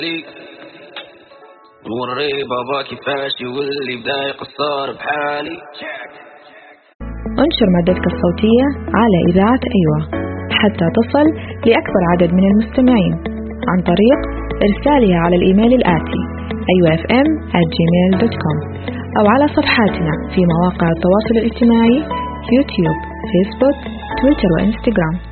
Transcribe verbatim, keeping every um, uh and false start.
وري بابا كيفاش يولي بدا يقصر بحالي. انشر مادتك الصوتية على إذاعة أيوة حتى تصل لأكبر عدد من المستمعين عن طريق إرسالها على الإيميل الآتي أيوة إف إم آت جيميل دوت كوم أو على صفحاتنا في مواقع التواصل الاجتماعي يوتيوب، فيسبوك، تويتر وإنستغرام.